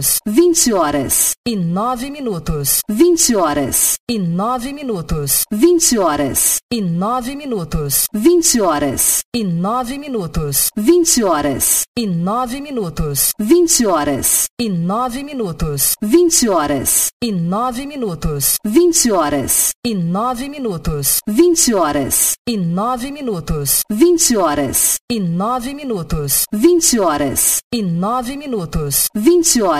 minutos. 20 horas. E 9 minutos. 20 horas. E 9 minutos. 20 horas. E 9 minutos. 20 horas. E 9 minutos. 20 horas. E 9 minutos. 20 horas. E 9 minutos. 20 horas. E 9 minutos. 20 horas. E 9 minutos. 20 horas. E 9 minutos. 20 horas. E 9 minutos. 20 horas. E 9 minutos. 20 horas.